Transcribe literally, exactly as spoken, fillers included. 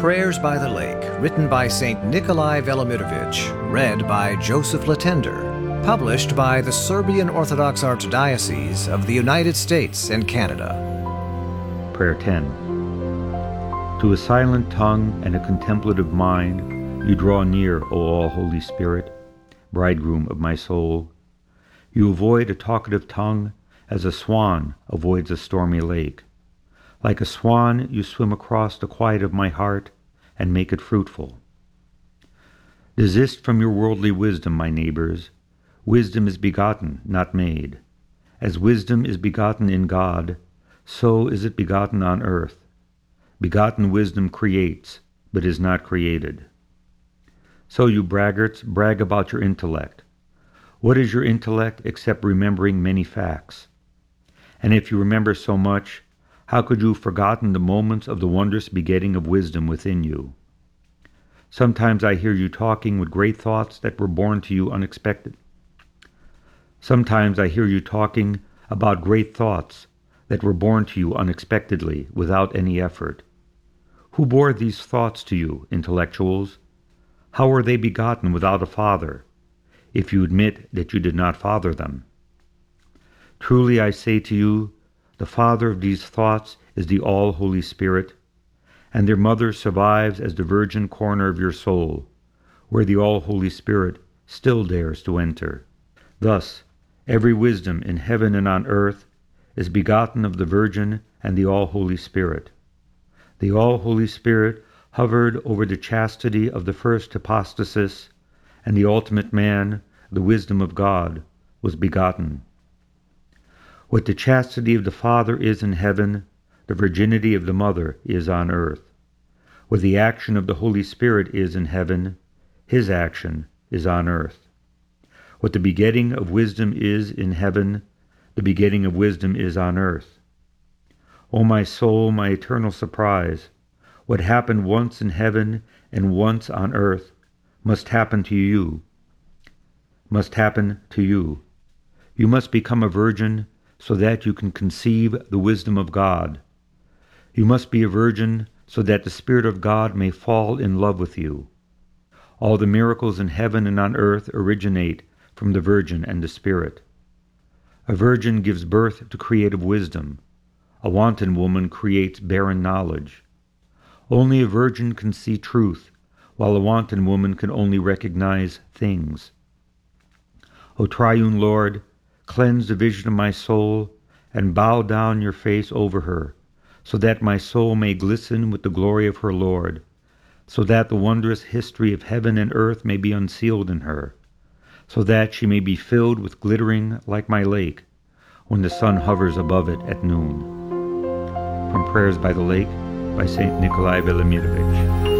Prayers by the Lake, written by Saint Nikolai Velimirovich, read by Joseph Latender, published by the Serbian Orthodox Archdiocese of the United States and Canada. Prayer ten. To a silent tongue and a contemplative mind, you draw near, O All-Holy Spirit, bridegroom of my soul. You avoid a talkative tongue as a swan avoids a stormy lake. Like a swan, you swim across the quiet of my heart and make it fruitful. Desist from your worldly wisdom, my neighbors. Wisdom is begotten, not made. As wisdom is begotten in God, so is it begotten on earth. Begotten wisdom creates, but is not created. So you braggarts, brag about your intellect. What is your intellect except remembering many facts? And if you remember so much, how could you have forgotten the moments of the wondrous begetting of wisdom within you? Sometimes I hear you talking with great thoughts that were born to you unexpected. Sometimes I hear you talking about great thoughts that were born to you unexpectedly, without any effort. Who bore these thoughts to you, intellectuals? How were they begotten without a father, if you admit that you did not father them? Truly I say to you, the father of these thoughts is the All-Holy Spirit, and their mother survives as the virgin corner of your soul, where the All-Holy Spirit still dares to enter. Thus, every wisdom in heaven and on earth is begotten of the Virgin and the All-Holy Spirit. The All-Holy Spirit hovered over the chastity of the first hypostasis, and the ultimate man, the wisdom of God, was begotten. What the chastity of the Father is in heaven, the virginity of the Mother is on earth. What the action of the Holy Spirit is in heaven, his action is on earth. What the begetting of wisdom is in heaven, the begetting of wisdom is on earth. O my soul, my eternal surprise, what happened once in heaven and once on earth must happen to you, must happen to you. You must become a virgin so that you can conceive the wisdom of God. You must be a virgin so that the Spirit of God may fall in love with you. All the miracles in heaven and on earth originate from the Virgin and the Spirit. A virgin gives birth to creative wisdom. A wanton woman creates barren knowledge. Only a virgin can see truth, while a wanton woman can only recognize things. O Triune Lord, cleanse the vision of my soul, and bow down your face over her, so that my soul may glisten with the glory of her Lord, so that the wondrous history of heaven and earth may be unsealed in her, so that she may be filled with glittering like my lake, when the sun hovers above it at noon. From Prayers by the Lake, by Saint Nikolai Velimirovich.